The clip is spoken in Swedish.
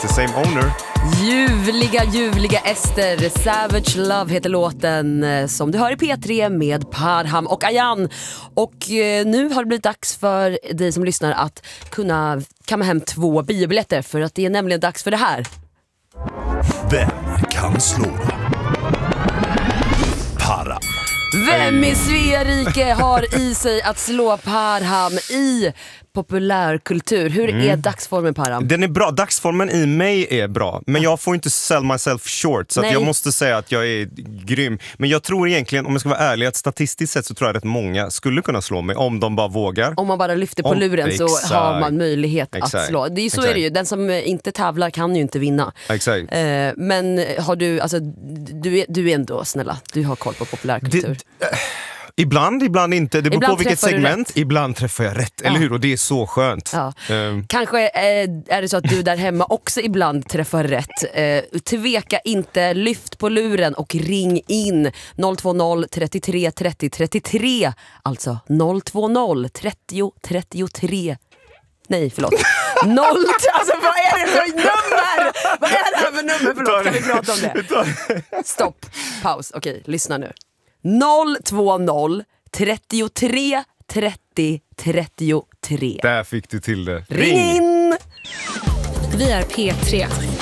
the same owner. Ljuvliga Ester. Savage Love heter låten som du hör i P3 med Parham och Ayan. Och nu har det blivit dags för dig som lyssnar att kunna kamma hem 2 biobiljetter, för att det är nämligen dags för det här. Vem kan slå Parham? Vem i Sverige har i sig att slå Parham i populärkultur? Hur är dagsformen, Parham? Den är bra, dagsformen i mig är bra. Men jag får inte sell myself short. Så att jag måste säga att jag är grym. Men jag tror egentligen, om jag ska vara ärlig, att statistiskt sett så tror jag att många skulle kunna slå mig om de bara vågar. Om man bara lyfter på luren så har man möjlighet att slå. Det är så är det ju. Den som inte tävlar kan ju inte vinna. Exakt. Men har du, alltså, du är ändå snälla. Du har koll på populärkultur. Ibland inte. Det beror på vilket segment. Ibland träffar jag rätt, eller hur? Och det är så skönt. Ja. Kanske är det så att du där hemma också ibland träffar rätt. Tveka inte, lyft på luren och ring in 020 33 30 33. Alltså 020 30 33. Nej, förlåt. Alltså vad är det för nummer? Vad är det här för nummer? Förlåt, kan vi prata om det? Stopp, paus. Okej, lyssna nu. 020 33 30 33. Där fick du till det. Ring in! Vi är P3.